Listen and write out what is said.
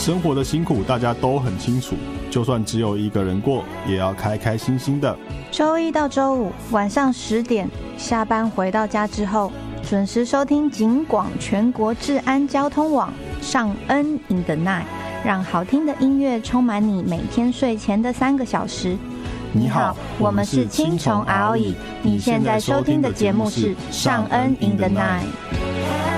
生活的辛苦大家都很清楚，就算只有一个人过，也要开开心心的。 周一到周五晚上10点，下班回到家之后，准时收听警广全国治安交通网尚恩 in the night， 让好听的音乐充满你每天睡前的3个小时。你好，我们是青虫 ROE， 你现在收听的节目是尚恩 in the night。